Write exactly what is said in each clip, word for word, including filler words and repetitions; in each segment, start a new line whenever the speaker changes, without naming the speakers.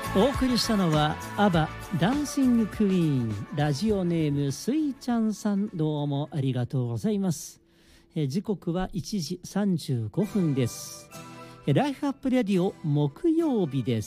お送りしたのはアバダンシングクイーン、ラジオネームスイちゃんさん、どうもありがとうございます。え時刻はいちじさんじゅうごふんです。ライフアップレディオ木曜日です。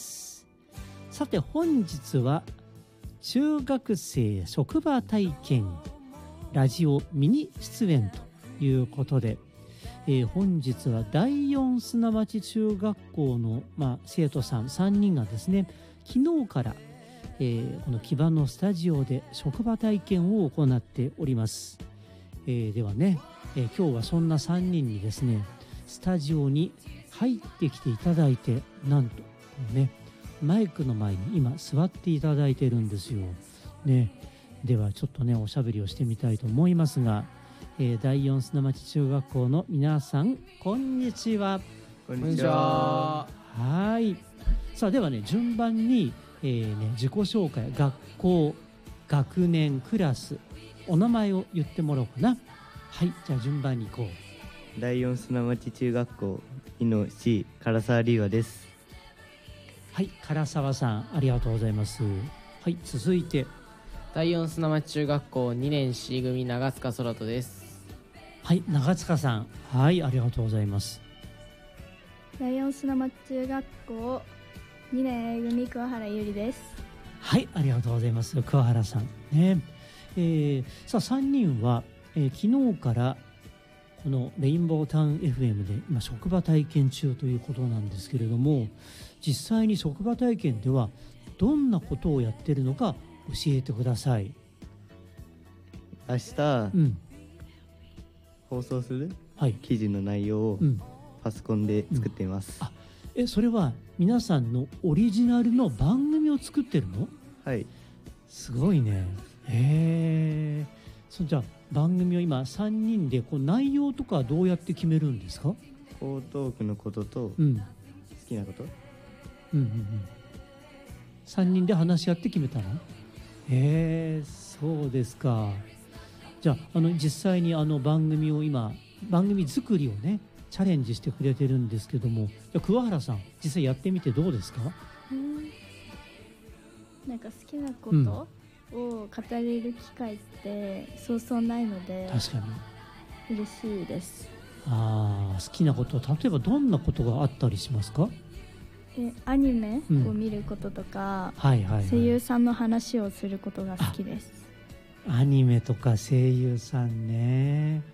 さて本日は中学生職場体験ラジオミニ出演ということで、えー、本日はだいよん砂町中学校の、まあ、生徒さんさんにんがですね、昨日から、えー、この基盤のスタジオで職場体験を行っております。えー、ではね、えー、今日はそんなさんにんにですね、スタジオに入ってきていただいて、なんとね、マイクの前に今座っていただいてるんですよ。ね、ではちょっとねおしゃべりをしてみたいと思いますが、えー、だいよん砂町中学校の皆さん、こんにちは。
こんにちは。
はい。さあではね、順番に、えーね、自己紹介、学校、学年、クラス、お名前を言ってもらおうかな。はい、じゃあ順番に行こ
う。だいよん砂町中学校いのし唐沢龍和です。
はい、唐沢さんありがとうございます。はい、続いて
だいよん砂町中学校にねん C 組長塚空人です。
はい、長塚さん、はいありがとうございます。
だいよん砂町中学校にねん A 組桑原ゆりです。
はい、ありがとうございます。桑原さんね。えー、さあさんにんは、えー、昨日からこのレインボータウン エフエム で今職場体験中ということなんですけれども、実際に職場体験ではどんなことをやってるのか教えてください。
明日、うん、放送する、はい、記事の内容をパソコンで作っています。
うん、あえそれは皆さんのオリジナルの番組を作ってるの？
はい。
すごいね。へえ。そじゃあ番組を今さんにんでこう内容とかはどうやって決めるんですか？
江東区のことと、うん、好きなこと、
うんうんうん、さんにんで話し合って決めたの？へえ、そうですか。じゃあ、あの実際にあの番組を今番組作りをねチャレンジしてくれてるんですけども、じゃあ桑原さん実際やってみてどうですか？
うん、なんか好きなこと、うんを語れる機会ってそうそうないので、
確かに
嬉しいです。
あ好きなこと、例えばどんなことがあったりしますか？
えアニメを見ることとか、
うんはいはいはい、
声優さんの話をすることが好きです。
アニメとか声優さんね。